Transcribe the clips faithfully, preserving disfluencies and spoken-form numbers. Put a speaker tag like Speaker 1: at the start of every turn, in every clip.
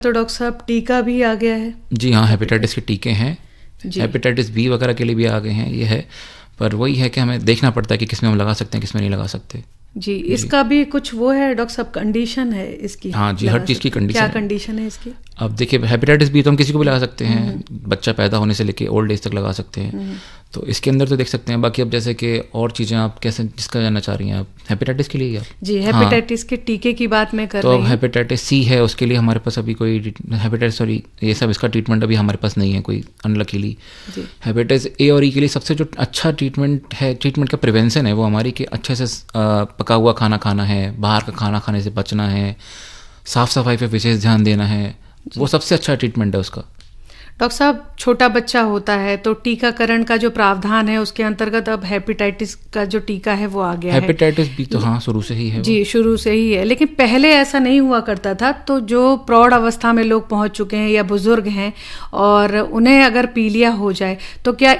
Speaker 1: तो डॉक्टर साहब टीका भी आ गया है?
Speaker 2: जी हाँ, हेपेटाइटिस के टीके हैं, हेपेटाइटिस बी वगैरह के लिए भी आ गए हैं। ये है, पर वही है कि हमें देखना पड़ता है कि किस में हम लगा सकते हैं, किस में नहीं लगा सकते।
Speaker 1: जी, इसका जी. भी कुछ वो है डॉक्टर साहब, कंडीशन है इसकी?
Speaker 2: हाँ जी, हर चीज़ की कंडीशन
Speaker 1: क्या
Speaker 2: है।
Speaker 1: कंडीशन है इसकी?
Speaker 2: अब देखिए, हेपेटाइटिस बी तो हम किसी को भी लगा सकते हैं, बच्चा पैदा होने से लेके ओल्ड एज तक लगा सकते हैं, तो इसके अंदर तो देख सकते हैं। बाकी अब जैसे कि और चीज़ें आप कैसे जिसका जानना चाह रही हैं आप, हेपेटाइटिस के लिए? आप
Speaker 1: जी, हेपेटाइटिस हाँ, के टीके की बात मैं कर
Speaker 2: तो
Speaker 1: रही हूँ।
Speaker 2: अब हेपेटाइटिस सी है, उसके लिए हमारे पास अभी कोई हेपेटाइटिस सॉरी ये सब इसका ट्रीटमेंट अभी हमारे पास नहीं है कोई, अनलकीली। हेपेटाइटिस ए और ई के लिए सबसे जो अच्छा ट्रीटमेंट है, ट्रीटमेंट का प्रिवेंशन है, वो हमारी कि अच्छे से पका हुआ खाना खाना है, बाहर का खाना खाने से बचना है, साफ़ सफाई पे विशेष ध्यान देना है, वो सबसे अच्छा ट्रीटमेंट है उसका।
Speaker 1: डॉक्टर साहब, छोटा बच्चा होता है तो टीकाकरण का जो प्रावधान है उसके अंतर्गत अब हेपेटाइटिस का जो टीका है वो आ गया है।
Speaker 2: हेपेटाइटिस भी तो हाँ शुरू से ही है।
Speaker 1: जी, शुरू से ही है, लेकिन पहले ऐसा नहीं हुआ करता था। तो जो प्रौढ़ अवस्था में लोग पहुंच चुके हैं या बुजुर्ग हैं और उन्हें अगर पीलिया हो जाए तो क्या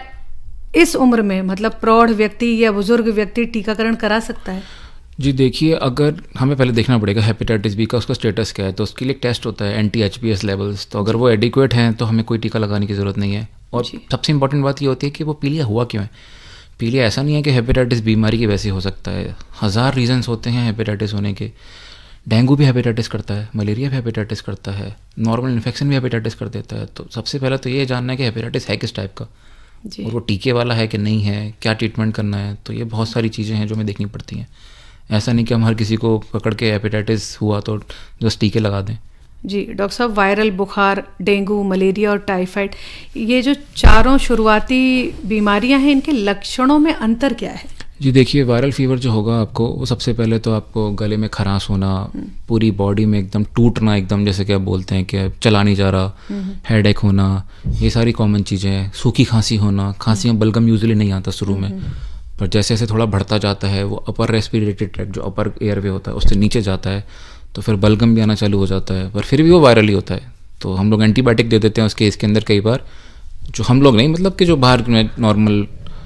Speaker 1: इस उम्र में, मतलब प्रौढ़ व्यक्ति या बुजुर्ग व्यक्ति टीकाकरण करा सकता है?
Speaker 2: जी देखिए, अगर हमें पहले देखना पड़ेगा हेपेटाइटिस बी का उसका स्टेटस क्या है, तो उसके लिए एक टेस्ट होता है anti H P S levels, तो अगर वो एडिक्वेट हैं तो हमें कोई टीका लगाने की ज़रूरत नहीं है। और सबसे इंपॉर्टेंट बात ये होती है कि वो पीलिया हुआ क्यों है। पीलिया ऐसा नहीं है कि हेपेटाइटिस बीमारी की वजह से हो सकता है, हज़ार रीजन्स होते हैं हेपेटाइटिस होने के। डेंगू भी हेपेटाइटिस करता है, मलेरिया भी हेपेटाइटिस करता है, नॉर्मल इन्फेक्शन भी हेपेटाइटिस कर देता है। तो सबसे पहले तो ये जानना है कि हेपेटाइटिस है किस टाइप का, और वो टीके वाला है कि नहीं है, क्या ट्रीटमेंट करना है। तो ये बहुत सारी चीज़ें हैं जो हमें देखनी पड़ती हैं। ऐसा नहीं कि हम हर किसी को पकड़ के हेपेटाइटिस हुआ तो बस टीके लगा दें।
Speaker 1: जी डॉक्टर साहब, वायरल बुखार, डेंगू, मलेरिया और टाइफाइड, ये जो चारों शुरुआती बीमारियां हैं, इनके लक्षणों में अंतर क्या है?
Speaker 2: जी देखिए, वायरल फीवर जो होगा आपको, वो सबसे पहले तो आपको गले में खराश होना, पूरी बॉडी में एकदम टूटना, एकदम जैसे कि आप बोलते हैं कि चला नहीं जा रहा, हेडेक होना, ये सारी कॉमन चीज़ें हैं। सूखी खांसी होना, खांसी में बलगम यूजुअली नहीं आता शुरू में, पर जैसे जैसे थोड़ा बढ़ता जाता है वो अपर रेस्पिरेटरी ट्रैक्ट जो अपर एयरवे होता है उससे नीचे जाता है, तो फिर बलगम भी आना चालू हो जाता है, पर फिर भी वो वायरल ही होता है। तो हम लोग एंटीबायोटिक दे देते हैं उस केस के अंदर कई बार, जो हम लोग नहीं, मतलब कि जो बाहर में नॉर्मल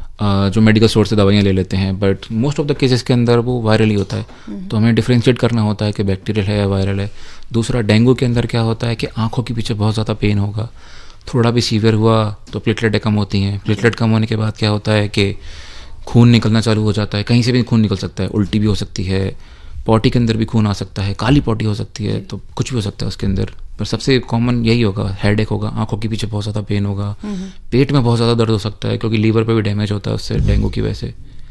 Speaker 2: जो मेडिकल स्टोर से दवाइयाँ ले लेते हैं, but most of the cases के अंदर वो वायरल ही होता है। तो हमें डिफ्रेंशिएट करना होता है कि बैक्टीरियल है या वायरल है। दूसरा, डेंगू के अंदर क्या होता है कि आँखों के पीछे बहुत ज़्यादा पेन होगा, थोड़ा भी सीवियर हुआ तो प्लेटलेटें कम होती हैं। प्लेटलेट कम होने के बाद क्या होता है कि खून निकलना चालू हो जाता है, कहीं से भी खून निकल सकता है, उल्टी भी हो सकती है, पॉटी के अंदर भी खून आ सकता है, काली पॉटी हो सकती है, तो कुछ भी हो सकता है उसके अंदर। पर सबसे कॉमन यही होगा, हेडेक होगा, आंखों के पीछे बहुत ज़्यादा पेन होगा, पेट में बहुत ज़्यादा दर्द हो सकता है क्योंकि लीवर पे भी डैमेज होता है उससे, डेंगू की वजह से।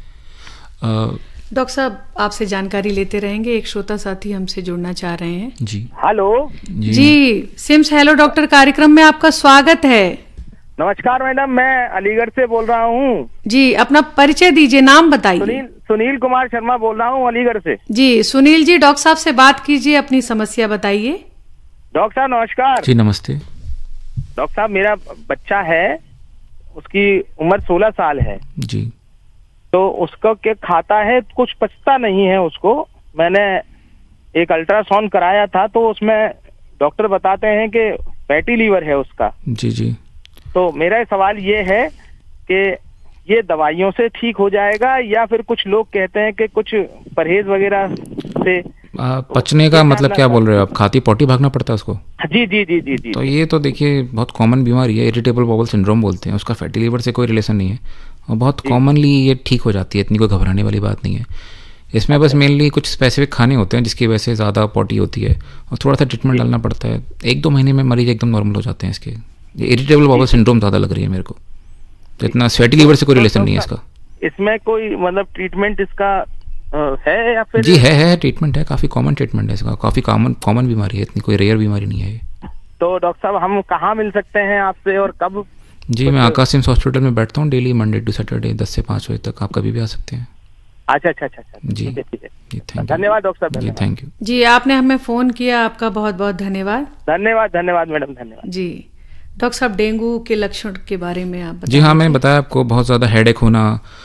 Speaker 1: डॉक्टर साहब, आपसे जानकारी लेते रहेंगे, एक श्रोता साथी हमसे जुड़ना चाह रहे हैं।
Speaker 2: जी
Speaker 3: हेलो।
Speaker 1: जी, जी सिम्स हेलो डॉक्टर कार्यक्रम में आपका स्वागत है।
Speaker 3: नमस्कार मैडम, मैं अलीगढ़ से बोल रहा हूँ।
Speaker 1: जी, अपना परिचय दीजिए, नाम बताइए।
Speaker 3: सुनील सुनील कुमार शर्मा बोल रहा हूँ अलीगढ़ से।
Speaker 1: जी सुनील जी, डॉक्टर साहब से बात कीजिए, अपनी समस्या बताइए।
Speaker 3: डॉक्टर साहब नमस्कार।
Speaker 2: जी नमस्ते।
Speaker 3: डॉक्टर साहब, मेरा बच्चा है, उसकी उम्र सोलह साल है
Speaker 2: जी,
Speaker 3: तो उसको क्या खाता है, कुछ पचता नहीं है उसको। मैंने एक अल्ट्रासाउंड कराया था तो उसमें डॉक्टर बताते हैं कि फैटी लीवर है उसका।
Speaker 2: जी जी।
Speaker 3: तो मेरा सवाल ये है कि ये दवाइयों से ठीक हो जाएगा या फिर कुछ लोग कहते हैं कि कुछ परहेज वगैरह से
Speaker 2: आ, पचने का मतलब क्या बोल रहे हो आप? खाती पॉटी भागना पड़ता है उसको?
Speaker 3: जी जी जी जी जी।
Speaker 2: तो ये तो देखिए बहुत कॉमन बीमारी है, इरिटेबल बाउल सिंड्रोम बोलते हैं, उसका फैटी लीवर से कोई रिलेशन नहीं है और बहुत कॉमनली ये ठीक हो जाती है, इतनी कोई घबराने वाली बात नहीं है। इसमें बस मेनली कुछ स्पेसिफिक खाने होते हैं जिसकी वजह से ज़्यादा पॉटी होती है और थोड़ा सा ट्रीटमेंट डालना पड़ता है। एक दो महीने में मरीज एकदम नॉर्मल हो जाते हैं इसके। ये इरिटेबल बाउल सिंड्रोम ज़्यादा लग रही है मेरे को, तो इतना फैटी लीवर से कोई रिलेशन नहीं है इसका।
Speaker 3: इसमें कोई मतलब ट्रीटमेंट इसका है या फिर?
Speaker 2: जी है है ट्रीटमेंट है, काफ़ी कॉमन ट्रीटमेंट है इसका, काफ़ी कॉमन कॉमन बीमारी है, इतनी कोई रेयर बीमारी नहीं है ये।
Speaker 3: तो डॉक्टर साहब, हम कहाँ मिल सकते हैं आपसे और कब?
Speaker 2: जी, मैं आकाश सिम्स हॉस्पिटल में बैठता हूँ डेली, मंडे टू सैटरडे दस से पाँच बजे तक, आप कभी भी आ सकते हैं।
Speaker 3: अच्छा अच्छा अच्छा अच्छा
Speaker 2: जी
Speaker 3: ठीक है ठीक है,
Speaker 2: थैंक यू।
Speaker 3: धन्यवाद डॉक्टर साहब।
Speaker 2: जी थैंक यू।
Speaker 1: जी, आपने हमें फ़ोन किया, आपका बहुत बहुत धन्यवाद।
Speaker 3: धन्यवाद धन्यवाद मैडम, धन्यवाद।
Speaker 1: जी डॉक्टर साहब, डेंगू के लक्षण के बारे में आप बताइए।
Speaker 2: जी हाँ, मैंने बताया आपको, बहुत ज़्यादा हेडेक होना,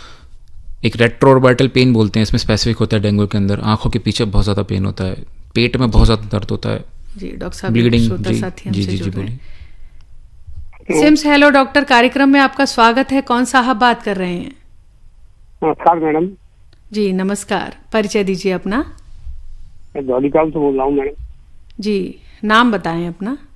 Speaker 2: एक रेट्रोऑर्बिटल पेन बोलते हैं, इसमें स्पेसिफिक होता है डेंगू के अंदर, आंखों के पीछे बहुत ज़्यादा पेन होता है, पेट में बहुत ज़्यादा दर्द होता है।
Speaker 1: जी डॉक्टर साहब,
Speaker 2: ब्लीडिंग।
Speaker 1: श्रोता साथी हमसे
Speaker 2: जी जी जी
Speaker 1: जुड़ रहे
Speaker 2: बोलिए।
Speaker 1: हैं। सिम्स हेलो डॉक्टर कार्यक्रम में आपका स्वागत है, कौन साहब बात कर रहे हैं?
Speaker 4: नमस्कार मैडम।
Speaker 1: जी नमस्कार, परिचय दीजिए अपना।
Speaker 4: मैं धौलीकाल से बोल रहा हूँ मैडम।
Speaker 1: जी, नाम बताएं अपना।